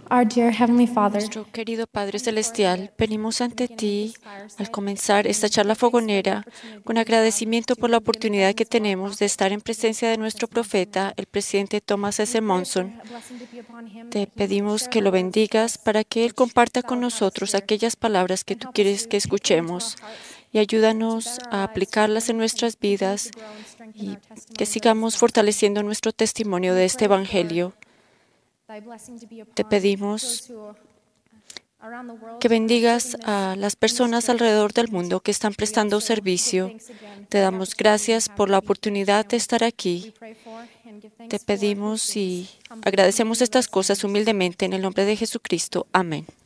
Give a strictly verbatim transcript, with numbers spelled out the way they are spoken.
Our dear Heavenly Father, Nuestro querido Padre Celestial, venimos ante ti al comenzar esta charla fogonera con agradecimiento por la oportunidad que tenemos de estar en presencia de nuestro profeta, el presidente Thomas S. Monson. Te pedimos que lo bendigas para que Él comparta con nosotros aquellas palabras que tú quieres que escuchemos y ayúdanos a aplicarlas en nuestras vidas y que sigamos fortaleciendo nuestro testimonio de este Evangelio. Te pedimos que bendigas a las personas alrededor del mundo que están prestando servicio. Te damos gracias por la oportunidad de estar aquí. Te pedimos y agradecemos estas cosas humildemente en el nombre de Jesucristo. Amén.